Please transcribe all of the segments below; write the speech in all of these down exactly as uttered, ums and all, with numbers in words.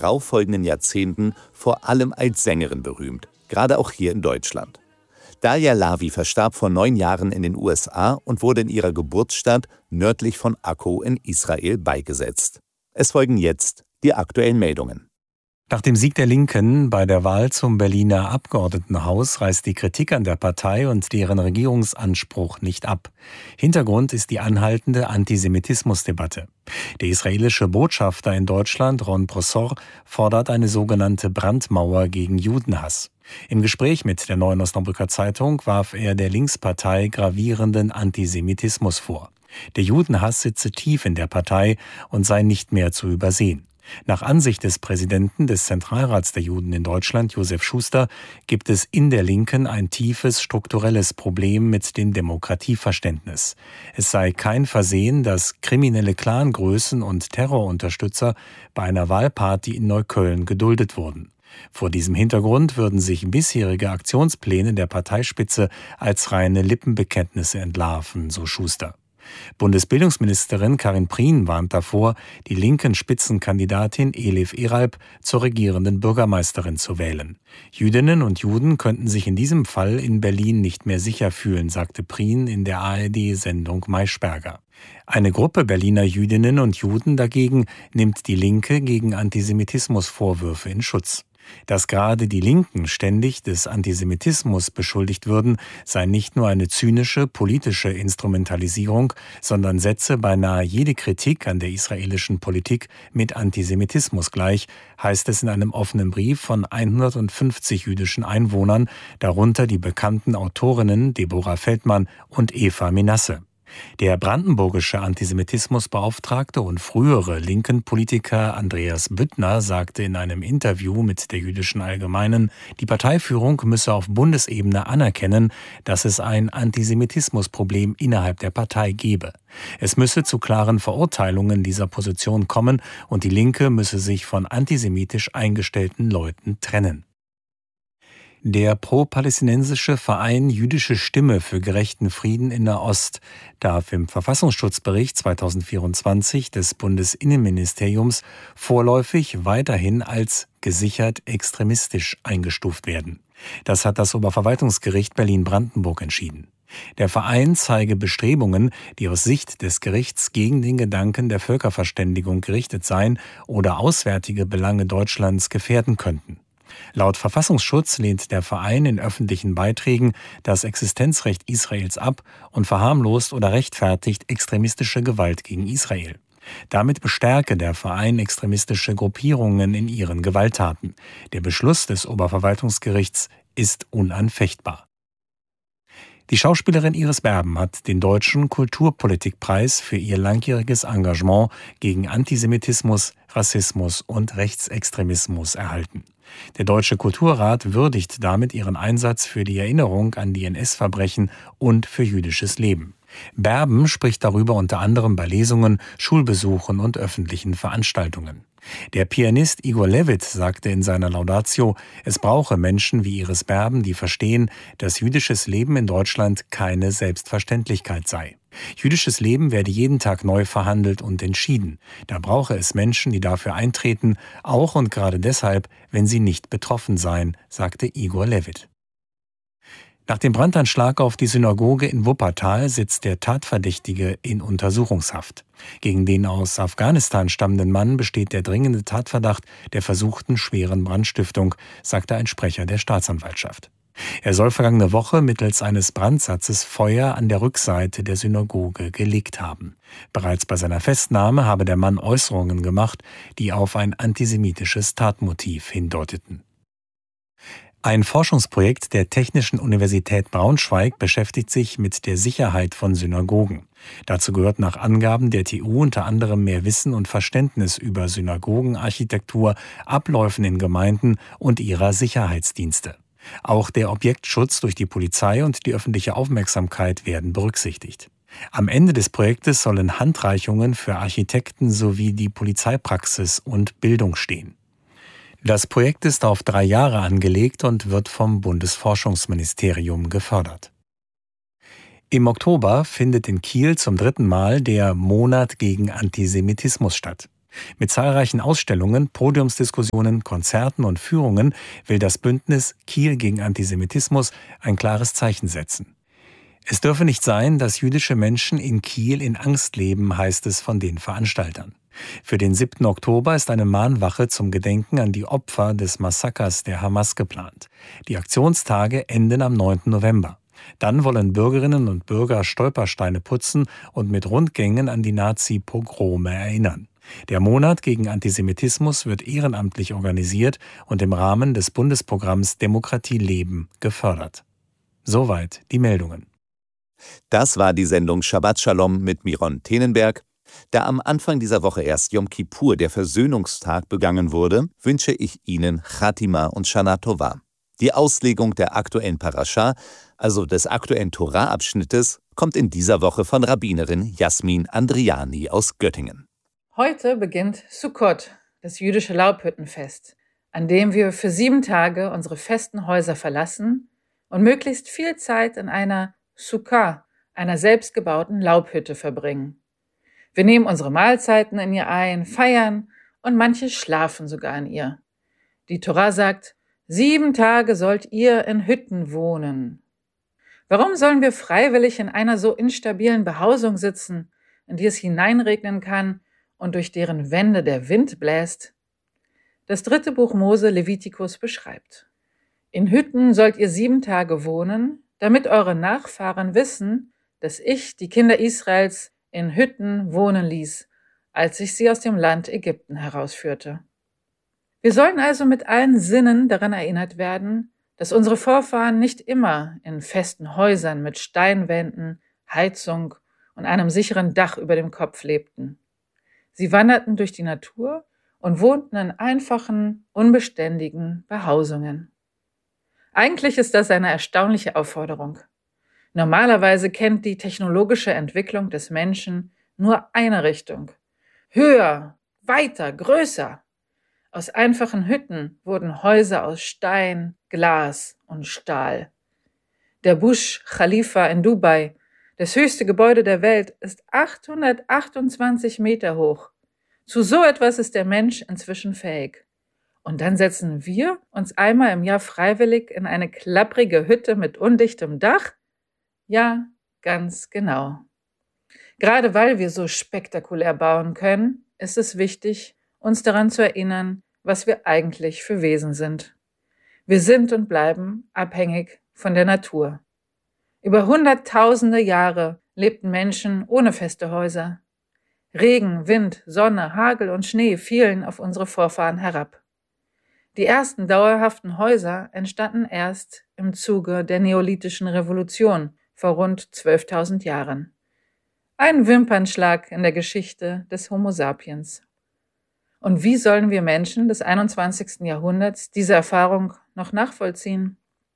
darauffolgenden Jahrzehnten vor allem als Sängerin berühmt, gerade auch hier in Deutschland. Dalia Lavi verstarb vor neun Jahren in den U S A und wurde in ihrer Geburtsstadt nördlich von Akko in Israel beigesetzt. Es folgen jetzt die aktuellen Meldungen. Nach dem Sieg der Linken bei der Wahl zum Berliner Abgeordnetenhaus reißt die Kritik an der Partei und deren Regierungsanspruch nicht ab. Hintergrund ist die anhaltende Antisemitismusdebatte. Der israelische Botschafter in Deutschland, Ron Prosor, fordert eine sogenannte Brandmauer gegen Judenhass. Im Gespräch mit der Neuen Osnabrücker Zeitung warf er der Linkspartei gravierenden Antisemitismus vor. Der Judenhass sitze tief in der Partei und sei nicht mehr zu übersehen. Nach Ansicht des Präsidenten des Zentralrats der Juden in Deutschland, Josef Schuster, gibt es in der Linken ein tiefes strukturelles Problem mit dem Demokratieverständnis. Es sei kein Versehen, dass kriminelle Clangrößen und Terrorunterstützer bei einer Wahlparty in Neukölln geduldet wurden. Vor diesem Hintergrund würden sich bisherige Aktionspläne der Parteispitze als reine Lippenbekenntnisse entlarven, so Schuster. Bundesbildungsministerin Karin Prien warnt davor, die linken Spitzenkandidatin Elif Eralp zur regierenden Bürgermeisterin zu wählen. Jüdinnen und Juden könnten sich in diesem Fall in Berlin nicht mehr sicher fühlen, sagte Prien in der A R D-Sendung Maischberger. Eine Gruppe Berliner Jüdinnen und Juden dagegen nimmt die Linke gegen Antisemitismusvorwürfe in Schutz. Dass gerade die Linken ständig des Antisemitismus beschuldigt würden, sei nicht nur eine zynische politische Instrumentalisierung, sondern setze beinahe jede Kritik an der israelischen Politik mit Antisemitismus gleich, heißt es in einem offenen Brief von hundertfünfzig jüdischen Einwohnern, darunter die bekannten Autorinnen Deborah Feldmann und Eva Menasse. Der brandenburgische Antisemitismusbeauftragte und frühere linken Politiker Andreas Büttner sagte in einem Interview mit der Jüdischen Allgemeinen, die Parteiführung müsse auf Bundesebene anerkennen, dass es ein Antisemitismusproblem innerhalb der Partei gebe. Es müsse zu klaren Verurteilungen dieser Position kommen und die Linke müsse sich von antisemitisch eingestellten Leuten trennen. Der pro-palästinensische Verein Jüdische Stimme für gerechten Frieden in Nahost darf im Verfassungsschutzbericht zweitausendvierundzwanzig des Bundesinnenministeriums vorläufig weiterhin als gesichert extremistisch eingestuft werden. Das hat das Oberverwaltungsgericht Berlin-Brandenburg entschieden. Der Verein zeige Bestrebungen, die aus Sicht des Gerichts gegen den Gedanken der Völkerverständigung gerichtet seien oder auswärtige Belange Deutschlands gefährden könnten. Laut Verfassungsschutz lehnt der Verein in öffentlichen Beiträgen das Existenzrecht Israels ab und verharmlost oder rechtfertigt extremistische Gewalt gegen Israel. Damit bestärke der Verein extremistische Gruppierungen in ihren Gewalttaten. Der Beschluss des Oberverwaltungsgerichts ist unanfechtbar. Die Schauspielerin Iris Berben hat den Deutschen Kulturpolitikpreis für ihr langjähriges Engagement gegen Antisemitismus, Rassismus und Rechtsextremismus erhalten. Der Deutsche Kulturrat würdigt damit ihren Einsatz für die Erinnerung an die N S-Verbrechen und für jüdisches Leben. Berben spricht darüber unter anderem bei Lesungen, Schulbesuchen und öffentlichen Veranstaltungen. Der Pianist Igor Levit sagte in seiner Laudatio, es brauche Menschen wie Iris Berben, die verstehen, dass jüdisches Leben in Deutschland keine Selbstverständlichkeit sei. Jüdisches Leben werde jeden Tag neu verhandelt und entschieden. Da brauche es Menschen, die dafür eintreten, auch und gerade deshalb, wenn sie nicht betroffen seien, sagte Igor Levit. Nach dem Brandanschlag auf die Synagoge in Wuppertal sitzt der Tatverdächtige in Untersuchungshaft. Gegen den aus Afghanistan stammenden Mann besteht der dringende Tatverdacht der versuchten schweren Brandstiftung, sagte ein Sprecher der Staatsanwaltschaft. Er soll vergangene Woche mittels eines Brandsatzes Feuer an der Rückseite der Synagoge gelegt haben. Bereits bei seiner Festnahme habe der Mann Äußerungen gemacht, die auf ein antisemitisches Tatmotiv hindeuteten. Ein Forschungsprojekt der Technischen Universität Braunschweig beschäftigt sich mit der Sicherheit von Synagogen. Dazu gehört nach Angaben der T U unter anderem mehr Wissen und Verständnis über Synagogenarchitektur, Abläufen in Gemeinden und ihrer Sicherheitsdienste. Auch der Objektschutz durch die Polizei und die öffentliche Aufmerksamkeit werden berücksichtigt. Am Ende des Projektes sollen Handreichungen für Architekten sowie die Polizeipraxis und Bildung stehen. Das Projekt ist auf drei Jahre angelegt und wird vom Bundesforschungsministerium gefördert. Im Oktober findet in Kiel zum dritten Mal der Monat gegen Antisemitismus statt. Mit zahlreichen Ausstellungen, Podiumsdiskussionen, Konzerten und Führungen will das Bündnis Kiel gegen Antisemitismus ein klares Zeichen setzen. Es dürfe nicht sein, dass jüdische Menschen in Kiel in Angst leben, heißt es von den Veranstaltern. Für den siebten Oktober ist eine Mahnwache zum Gedenken an die Opfer des Massakers der Hamas geplant. Die Aktionstage enden am neunten November. Dann wollen Bürgerinnen und Bürger Stolpersteine putzen und mit Rundgängen an die Nazi-Pogrome erinnern. Der Monat gegen Antisemitismus wird ehrenamtlich organisiert und im Rahmen des Bundesprogramms Demokratie leben gefördert. Soweit die Meldungen. Das war die Sendung Shabbat Shalom mit Miron Tenenberg. Da am Anfang dieser Woche erst Yom Kippur, der Versöhnungstag, begangen wurde, wünsche ich Ihnen Chatima und Shana Tova. Die Auslegung der aktuellen Parascha, also des aktuellen Torah-Abschnittes, kommt in dieser Woche von Rabbinerin Jasmin Andriani aus Göttingen. Heute beginnt Sukkot, das jüdische Laubhüttenfest, an dem wir für sieben Tage unsere festen Häuser verlassen und möglichst viel Zeit in einer Sukkah, einer selbstgebauten Laubhütte, verbringen. Wir nehmen unsere Mahlzeiten in ihr ein, feiern und manche schlafen sogar in ihr. Die Torah sagt, sieben Tage sollt ihr in Hütten wohnen. Warum sollen wir freiwillig in einer so instabilen Behausung sitzen, in die es hineinregnen kann und durch deren Wände der Wind bläst? Das dritte Buch Mose, Levitikus, beschreibt: In Hütten sollt ihr sieben Tage wohnen, damit eure Nachfahren wissen, dass ich die Kinder Israels in Hütten wohnen ließ, als ich sie aus dem Land Ägypten herausführte. Wir sollen also mit allen Sinnen daran erinnert werden, dass unsere Vorfahren nicht immer in festen Häusern mit Steinwänden, Heizung und einem sicheren Dach über dem Kopf lebten. Sie wanderten durch die Natur und wohnten in einfachen, unbeständigen Behausungen. Eigentlich ist das eine erstaunliche Aufforderung. Normalerweise kennt die technologische Entwicklung des Menschen nur eine Richtung: höher, weiter, größer. Aus einfachen Hütten wurden Häuser aus Stein, Glas und Stahl. Der Burj Khalifa in Dubai, das höchste Gebäude der Welt, ist achthundertachtundzwanzig Meter hoch. Zu so etwas ist der Mensch inzwischen fähig. Und dann setzen wir uns einmal im Jahr freiwillig in eine klapprige Hütte mit undichtem Dach? Ja, ganz genau. Gerade weil wir so spektakulär bauen können, ist es wichtig, uns daran zu erinnern, was wir eigentlich für Wesen sind. Wir sind und bleiben abhängig von der Natur. Über hunderttausende Jahre lebten Menschen ohne feste Häuser. Regen, Wind, Sonne, Hagel und Schnee fielen auf unsere Vorfahren herab. Die ersten dauerhaften Häuser entstanden erst im Zuge der Neolithischen Revolution vor rund zwölftausend Jahren. Ein Wimpernschlag in der Geschichte des Homo sapiens. Und wie sollen wir Menschen des einundzwanzigsten Jahrhunderts diese Erfahrung noch nachvollziehen?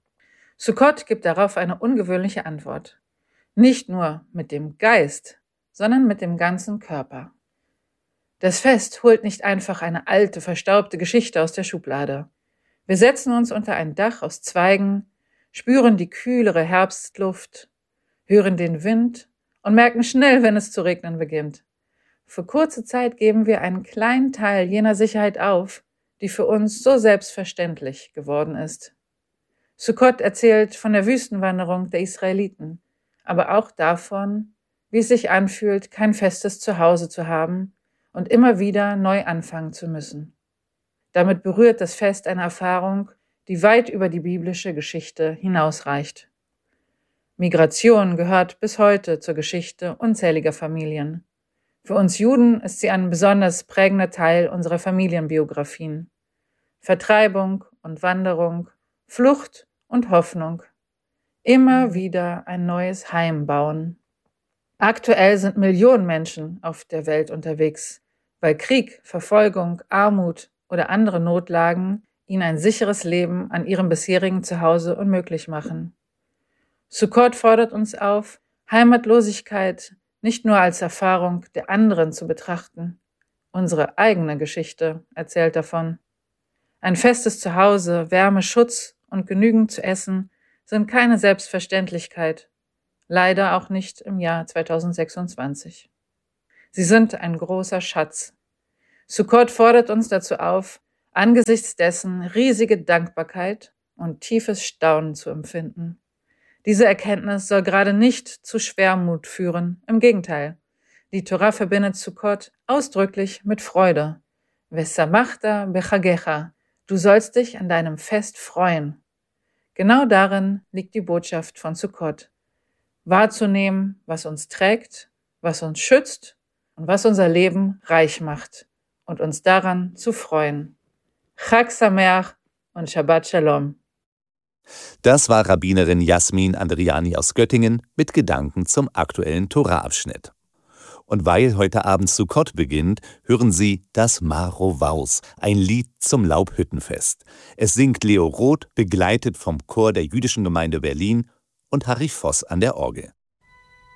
Sukkot gibt darauf eine ungewöhnliche Antwort. Nicht nur mit dem Geist, sondern mit dem ganzen Körper. Das Fest holt nicht einfach eine alte, verstaubte Geschichte aus der Schublade. Wir setzen uns unter ein Dach aus Zweigen, spüren die kühlere Herbstluft, hören den Wind und merken schnell, wenn es zu regnen beginnt. Für kurze Zeit geben wir einen kleinen Teil jener Sicherheit auf, die für uns so selbstverständlich geworden ist. Sukkot erzählt von der Wüstenwanderung der Israeliten, aber auch davon, wie es sich anfühlt, kein festes Zuhause zu haben und immer wieder neu anfangen zu müssen. Damit berührt das Fest eine Erfahrung, die weit über die biblische Geschichte hinausreicht. Migration gehört bis heute zur Geschichte unzähliger Familien. Für uns Juden ist sie ein besonders prägender Teil unserer Familienbiografien. Vertreibung und Wanderung, Flucht und Hoffnung. Immer wieder ein neues Heim bauen. Aktuell sind Millionen Menschen auf der Welt unterwegs, weil Krieg, Verfolgung, Armut oder andere Notlagen ihnen ein sicheres Leben an ihrem bisherigen Zuhause unmöglich machen. Sukkot fordert uns auf, Heimatlosigkeit nicht nur als Erfahrung der anderen zu betrachten. Unsere eigene Geschichte erzählt davon. Ein festes Zuhause, Wärme, Schutz und genügend zu essen sind keine Selbstverständlichkeit. Leider auch nicht im Jahr zweitausendsechsundzwanzig. Sie sind ein großer Schatz. Sukkot fordert uns dazu auf, angesichts dessen riesige Dankbarkeit und tiefes Staunen zu empfinden. Diese Erkenntnis soll gerade nicht zu Schwermut führen, im Gegenteil. Die Tora verbindet Sukkot ausdrücklich mit Freude. Vesamachta bechagecha, du sollst dich an deinem Fest freuen. Genau darin liegt die Botschaft von Sukkot. Wahrzunehmen, was uns trägt, was uns schützt und was unser Leben reich macht und uns daran zu freuen. Chag Sameach und Shabbat Shalom. Das war Rabbinerin Jasmin Andriani aus Göttingen mit Gedanken zum aktuellen Tora-Abschnitt. Und weil heute Abend Sukkot beginnt, hören Sie das Marovaus, ein Lied zum Laubhüttenfest. Es singt Leo Roth, begleitet vom Chor der Jüdischen Gemeinde Berlin und Harry Voss an der Orgel.